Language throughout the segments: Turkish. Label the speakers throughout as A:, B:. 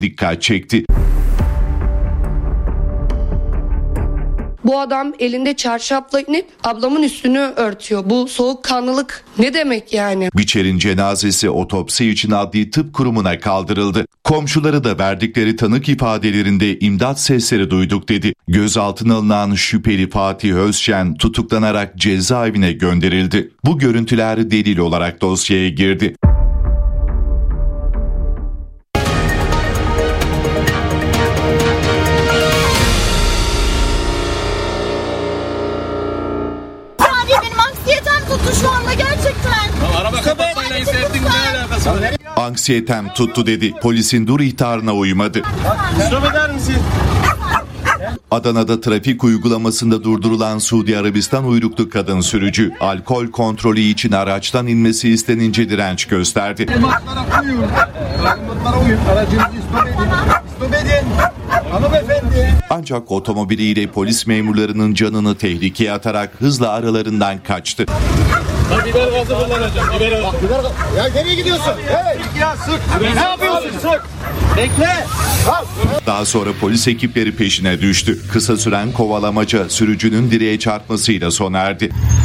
A: dikkat çekti.
B: Bu adam elinde çarşafla inip ablamın üstünü örtüyor. Bu soğukkanlılık ne demek yani?
A: Biçer'in cenazesi otopsi için Adli Tıp Kurumu'na kaldırıldı. Komşuları da verdikleri tanık ifadelerinde imdat sesleri duyduk dedi. Gözaltına alınan şüpheli Fatih Özşen tutuklanarak cezaevine gönderildi. Bu görüntüler delil olarak dosyaya girdi.
C: Şu anda gerçekten.
D: Araba kapatmayla hissettin, ne alakası var?
A: Anksiyetem tuttu dedi. Polisin dur ihtarına uymadı.
D: Stop eder misin?
A: Adana'da trafik uygulamasında durdurulan Suudi Arabistan uyruklu kadın sürücü alkol kontrolü için araçtan inmesi istenince direnç gösterdi. Ancak otomobiliyle polis memurlarının canını tehlikeye atarak hızla aralarından kaçtı.
D: Biber gazı kullanacağım. Biber gazı.
E: Ya nereye gidiyorsun? Hey!
D: Ya sık. Ne yapıyorsun? Sık. Bekle.
A: Daha sonra polis ekipleri peşine düştü. Kısa süren kovalamaca sürücünün direğe çarpmasıyla sona erdi.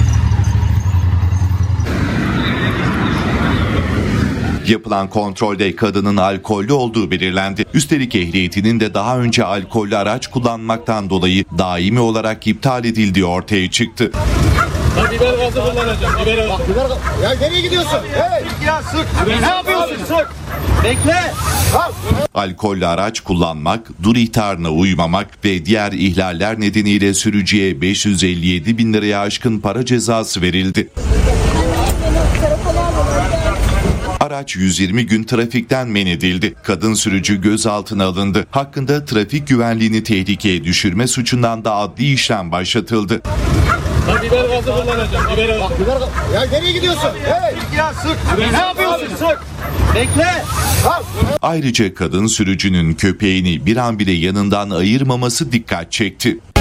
A: Yapılan kontrolde kadının alkollü olduğu belirlendi. Üstelik ehliyetinin de daha önce alkollü araç kullanmaktan dolayı daimi olarak iptal edildiği ortaya çıktı.
D: Biber gazı kullanacağım. Biber gazı.
E: Ya nereye gidiyorsun? Hey!
D: Ya sık. Ne yapıyorsun? Sık. Bekle.
A: Alkollü araç kullanmak, dur ihtarına uymamak ve diğer ihlaller nedeniyle sürücüye 557 bin liraya aşkın para cezası verildi. Araç 120 gün trafikten men edildi. Kadın sürücü gözaltına alındı. Hakkında trafik güvenliğini tehlikeye düşürme suçundan da adli işlem başlatıldı.
D: Biber gazı kullanacağım. Biber gazı.
E: Ya nereye gidiyorsun? Hey!
D: Ya sık. Ne yapıyorsun? Sık. Bekle.
A: Ayrıca kadın sürücünün köpeğini bir an bile yanından ayırmaması dikkat çekti.